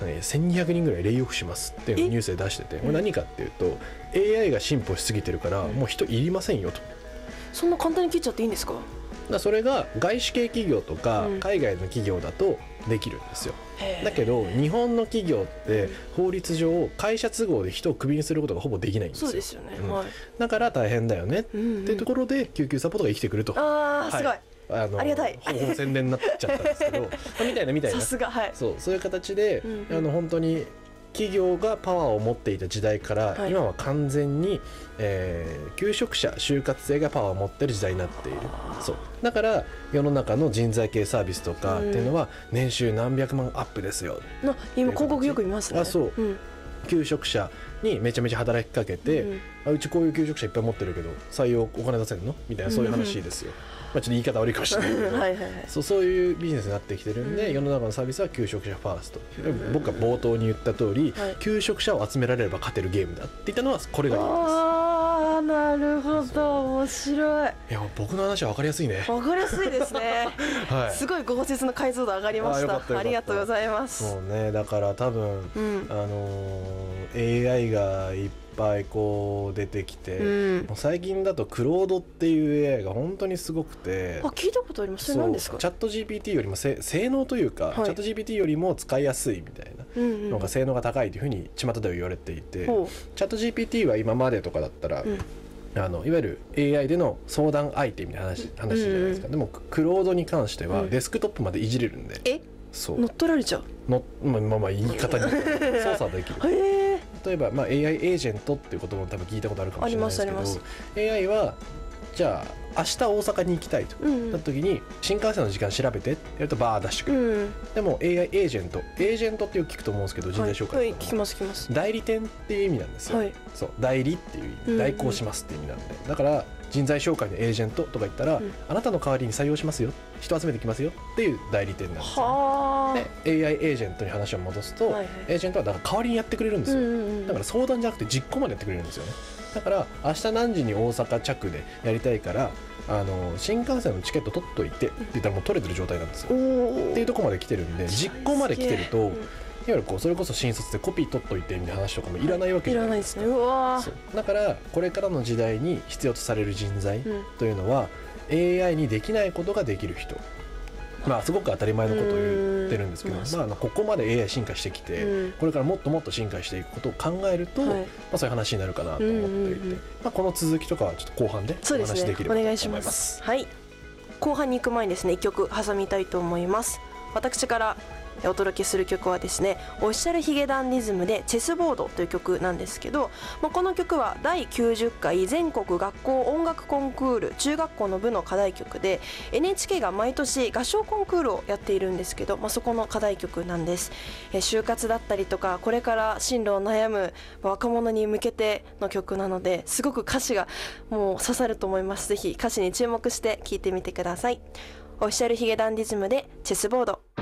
1200人ぐらいレイオフしますっていうのをニュースで出してて、これ何かっていうと AI が進歩しすぎてるからもう人いりませんよと。 そんな簡単に切っちゃっていいんですか？ それが外資系企業とか海外の企業だとできるんですよ。だけど日本の企業って法律上会社都合で人をクビにすることがほぼできないんですよ。 そうですよね、 だから大変だよねっていうところで救急サポートが生きてくると。 あーすごい、ありがたい。 ほぼ宣伝になっちゃったんですけどみたいなさすが、はい、 そういう形で、本当に企業がパワーを持っていた時代から、今は完全に、求職者就活生がパワーを持っている時代になっている。そうだから世の中の人材系サービスとかっていうのは、年収何百万アップですよ。 今広告よく見ますね。 そう、求職者にめちゃめちゃ働きかけて、うちこういう求職者いっぱい持ってるけど採用お金出せるのみたいな、そういう話ですよ。ちょっと言い方悪いかもしれないけどそういうビジネスになってきてるんで、世の中のサービスは求職者ファースト。僕が冒頭に言った通り、求職者を集められれば勝てるゲームだって言ったのはこれがいいです。 ああ、なるほど、面白い。 いや、僕の話は分かりやすいね。 分かりやすいですね、すごい豪雪の解像度上がりました。ありがとうございます。 そうね、だから多分、AI がいっぱいこう出てきて、もう最近だとクロードっていう AI が本当にすごくて、 聞いたことあります。それ何ですか？ チャット GPT よりも性能というか、チャット GPT よりも使いやすいみたいなのが性能が高いというふうに巷では言われていて、チャット GPT は今までとかだったら、いわゆる AI での相談相手みたいな話じゃないですか。でもクロードに関してはデスクトップまでいじれるんで、そう乗っ取られちゃう言い方に操作できる。例えば、AI エージェントっていうことも多分聞いたことあるかもしれないですけど、 AI はじゃあ明日大阪に行きたいとなった時に、新幹線の時間調べてってやるとバー出してくる、でも AI エージェントってよく聞くと思うんですけど、人材紹介、 聞きます代理店っていう意味なんですよ、そう代理っていう意味、代行しますっていう意味なんで、だから人材紹介のエージェントとか言ったら、あなたの代わりに採用しますよ、人集めてきますよっていう代理店なんですよ。で AI エージェントに話を戻すと、エージェントはだから代わりにやってくれるんですよ、だから相談じゃなくて実行までやってくれるんですよね。だから明日何時に大阪着でやりたいから、新幹線のチケット取っといてって言ったらもう取れてる状態なんですよっていうところまで来てるんで、実行まで来てると、いわゆるこうそれこそ新卒でコピー取っといてみたいな話とかもいらないわけじゃないですか。 いらないですね。うわー。だからこれからの時代に必要とされる人材というのは、AI にできないことができる人、すごく当たり前のことを言ってるんですけど、ここまで AI 進化してきて、これからもっともっと進化していくことを考えると、そういう話になるかなと思っていて、この続きとかはちょっと後半でお話できればと思います。 お願いします。はい、後半に行く前にですね、1曲挟みたいと思います。私からお届けする曲はですね、オフィシャルヒゲダンディズムでチェスボードという曲なんですけど、この曲は第90回全国学校音楽コンクール中学校の部の課題曲で、 NHK が毎年合唱コンクールをやっているんですけど、そこの課題曲なんです。就活だったりとか、これから進路を悩む若者に向けての曲なので、すごく歌詞がもう刺さると思います。ぜひ歌詞に注目して聴いてみてください。オフィシャルヒゲダンディズムでチェスボード。